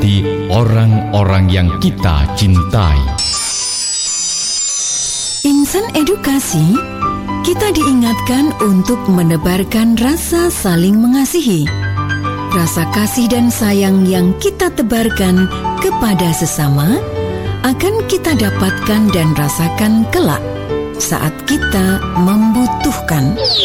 seperti orang-orang yang kita cintai. Insan edukasi, kita diingatkan untuk menebarkan rasa saling mengasihi. Rasa kasih dan sayang yang kita tebarkan kepada sesama akan kita dapatkan dan rasakan kelak saat kita membutuhkan.